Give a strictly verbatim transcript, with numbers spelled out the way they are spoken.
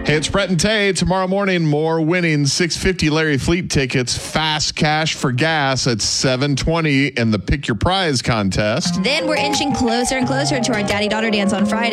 Hey, it's Brett and Tay. Tomorrow morning, more winning six fifty Larry Fleet tickets, fast cash for gas at seven twenty in the Pick Your Prize contest. Then we're inching closer and closer to our daddy-daughter dance on Friday.